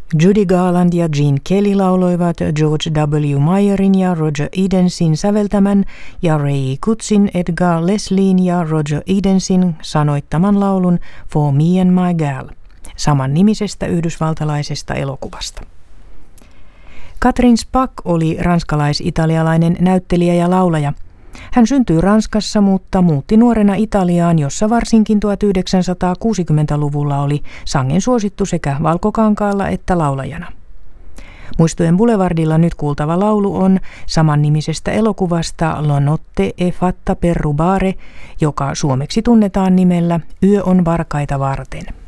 Judy Garland ja Gene Kelly lauloivat George W. Mayerin ja Roger Edensin säveltämän ja Ray Cootsin, Edgar Leslien ja Roger Edensin sanoittaman laulun For Me and My Gal, samannimisestä yhdysvaltalaisesta elokuvasta. Catherine Spack oli ranskalais-italialainen näyttelijä ja laulaja. Hän syntyi Ranskassa, mutta muutti nuorena Italiaan, jossa varsinkin 1960-luvulla oli sangen suosittu sekä valkokankaalla että laulajana. Muistojen Boulevardilla nyt kuultava laulu on samannimisestä elokuvasta La notte è fatta per rubare, joka suomeksi tunnetaan nimellä Yö on varkaita varten.